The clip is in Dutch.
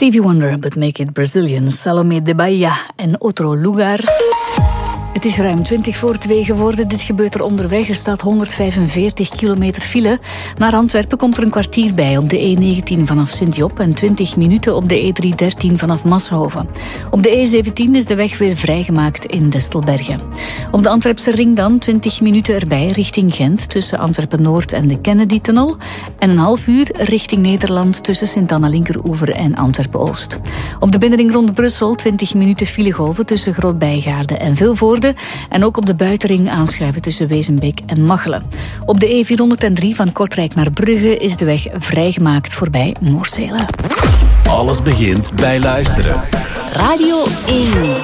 Stevie Wonder, But Make It Brazilian, Salomé de Bahia en Otro Lugar. Het is ruim 2:20 geworden. Dit gebeurt er onderweg. Er staat 145 kilometer file. Naar Antwerpen komt er een kwartier bij op de E19 vanaf Sint-Job en 20 minuten op de E313 vanaf Masshoven. Op de E17 is de weg weer vrijgemaakt in Destelbergen. Op de Antwerpse ring dan 20 minuten erbij richting Gent tussen Antwerpen-Noord en de Kennedy-tunnel en een half uur richting Nederland tussen Sint-Anna-Linkeroever en Antwerpen-Oost. Op de binnenring rond Brussel 20 minuten filegolven tussen Groot-Bijgaarde en Vilvoorde. En ook op de buitenring aanschuiven tussen Wezenbeek en Machelen. Op de E403 van Kortrijk naar Brugge is de weg vrijgemaakt voorbij Moorsele. Alles begint bij luisteren. Radio 1.